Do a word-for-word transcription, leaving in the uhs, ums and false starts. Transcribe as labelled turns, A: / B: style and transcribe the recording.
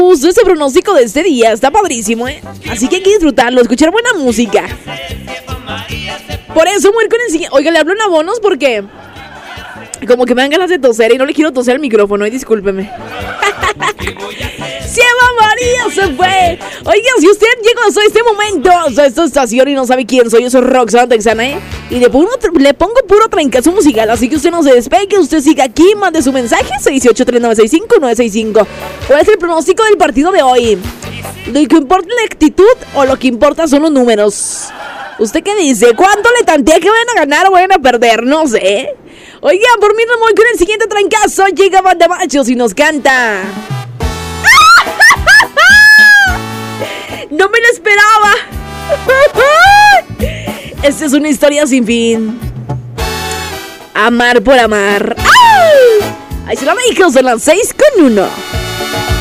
A: Ese pronóstico de este día está padrísimo, ¿eh? Así que hay que disfrutarlo, escuchar buena música. Por eso voy a ir con el siguiente. Oiga, le hablo en abonos porque como que me dan ganas de toser y no le quiero toser al micrófono, y discúlpeme. Si Eva María se fue. Oiga, si usted llegó hasta este momento, hasta esta estación y no sabe quién soy, yo soy Roxana Texana, ¿eh? Y le pongo, le pongo puro trancazo musical, así que usted no se despegue, usted siga aquí, mande su mensaje, seis ocho tres nueve seis cinco nueve seis cinco. ¿Cuál es el pronóstico del partido de hoy? ¿Lo que importa es la actitud o lo que importa son los números? ¿Usted qué dice? ¿Cuánto le tantea que vayan a ganar o vayan a perder? No sé. Oiga, por mí no voy con el siguiente trancazo. Llega Banda Machos y nos canta. ¡No me lo esperaba! Esta es una historia sin fin. Amar por amar. ¡Ay! Ahí se la ve, hijos, de las seis con uno.